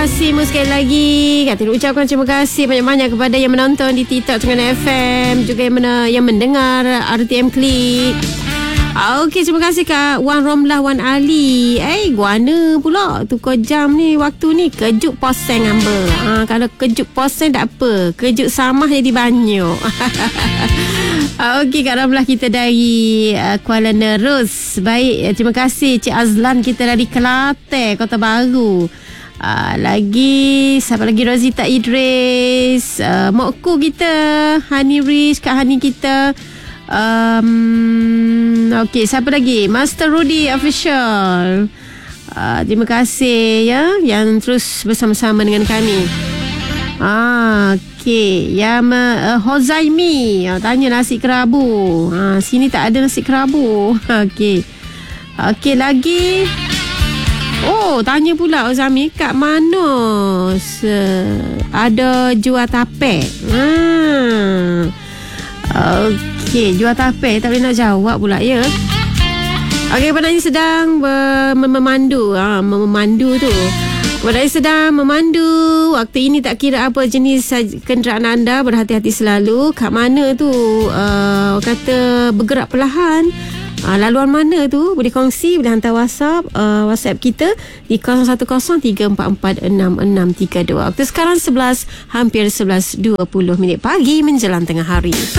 kasih sekali lagi. Kata ucapkan terima kasih banyak-banyak kepada yang menonton di TikTok Terengganu FM, juga yang mendengar RTM Klik. Okey, terima kasih Kak Wan Romlah, Wan Ali. Guana pula tukar jam ni, waktu ni kejut poseng hamba. Kalau kejut poseng tak apa, kejut samah jadi banyak. Okey, Kak Romlah kita dari Kuala Nerus. Baik, terima kasih Cik Azlan kita dari Kelate, Kota Baru. Lagi siapa lagi? Rozita Idris, Mokku kita, Hani Riz, Kak Hani kita. Okey, siapa lagi? Master Rudy Official. Terima kasih ya yang terus bersama-sama dengan kami. Okey, Hozaimi tanya nasi kerabu. Sini tak ada nasi kerabu. Okey. Okey, lagi tanya pula Hozaimi, kat mana ada jual tape? Okey, jual tape tak boleh nak jawab pula ya. Okey, penanya sedang memandu. Memandu tu. Penanya sedang memandu. Waktu ini tak kira apa jenis kenderaan anda, berhati-hati selalu. Kat mana tu kata bergerak perlahan. Laluan mana tu? Boleh kongsi, boleh hantar WhatsApp kita di 0103446632. Waktu sekarang 11, hampir 11.20 pagi menjelang tengah hari.